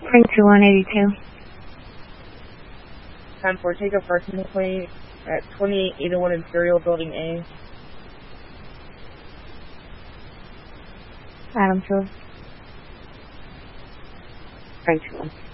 Bring to 182. Time for take a parking plate at 2881 Imperial Building A. Adam 2. Bring to 1.